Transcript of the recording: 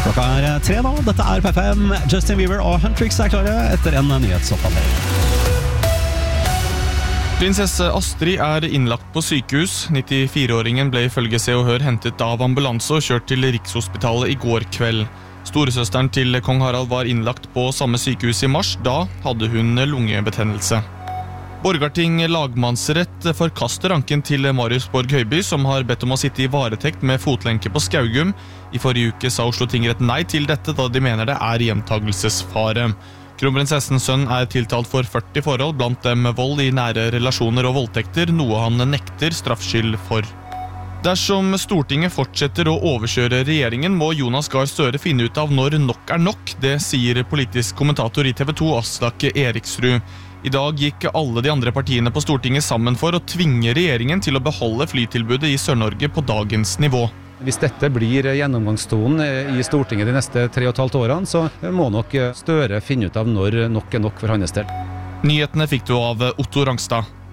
Klokka 3 nå, dette P5. Justin Bieber og Huntrix klare etter en nyhetsoppdatering. Prinsesse Astrid innlagt på sykehus. 94-åringen ble ifølge Se og Hør hentet av ambulanse og kjørt til Rikshospitalet i går kveld. Storesøsteren til kong Harald var innlagt på samme sykehus i mars. Da hadde hun lungebetennelse. Borgarting lagmannsrett forkaster anken til Marius Borg Høiby, som har bedt om å sitte i varetekt med fotlenke på Skaugum. I forrige uke sa Oslo tingrett nei til dette, da de mener det gjentagelsesfare. Kronprinsessens sønn tiltalt for 40 forhold, blant dem vold i nære relasjoner og voldtekter, noe han nekter straffskyld for. Dersom Stortinget fortsetter å overkjøre regjeringen, må Jonas Gahr Støre finne ut av når nok nok. Det sier politisk kommentator i TV 2, Aslak Eriksrud. I dag gikk alle de andre partiene på Stortinget sammen for å tvinge regjeringen til å beholde flytilbudet i Sør-Norge på dagens nivå. Hvis dette blir gjennomgangstonen i Stortinget de neste 3,5 årene, så må nok Støre finne ut av når nok nok for hans del. Nyhetene fikk du av Otto Rangstad.